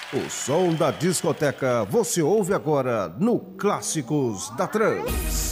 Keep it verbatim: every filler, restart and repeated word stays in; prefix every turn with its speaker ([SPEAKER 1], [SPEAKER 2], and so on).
[SPEAKER 1] O som da discoteca você ouve agora no Clássicos da Trans.